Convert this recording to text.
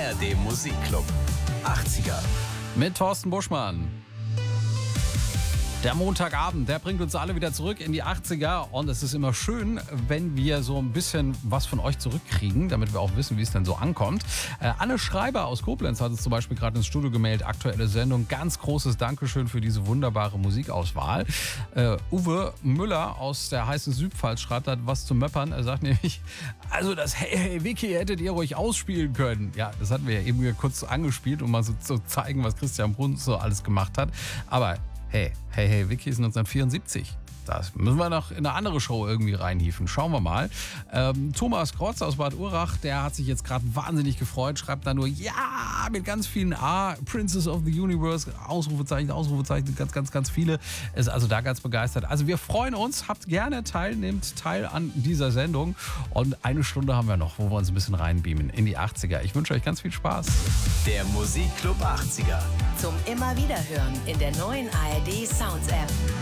ARD Musikclub 80er. Mit Thorsten Buschmann. Der Montagabend, der bringt uns alle wieder zurück in die 80er und es ist immer schön, wenn wir so ein bisschen was von euch zurückkriegen, damit wir auch wissen, wie es denn so ankommt. Anne Schreiber aus Koblenz hat uns zum Beispiel gerade ins Studio gemeldet, aktuelle Sendung. Ganz großes Dankeschön für diese wunderbare Musikauswahl. Uwe Müller aus der heißen Südpfalz schreibt da was zu möppern. Er sagt nämlich, also das Hey Hey Vicky hättet ihr ruhig ausspielen können. Ja, das hatten wir ja eben kurz angespielt, um mal so zu zeigen, was Christian Bruns so alles gemacht hat. Aber Hey Vicky ist 1974. Das müssen wir noch in eine andere Show irgendwie reinhieven. Schauen wir mal. Thomas Krotz aus Bad Urach, der hat sich jetzt gerade wahnsinnig gefreut, schreibt da nur ja mit ganz vielen A, Princess of the Universe, Ausrufezeichen, ganz viele. Ist also da ganz begeistert. Also wir freuen uns, habt gerne nehmt teil an dieser Sendung und eine Stunde haben wir noch, wo wir uns ein bisschen reinbeamen in die 80er. Ich wünsche euch ganz viel Spaß. Der Musikclub 80er. Zum immer wieder hören in der neuen ARD Sounds App.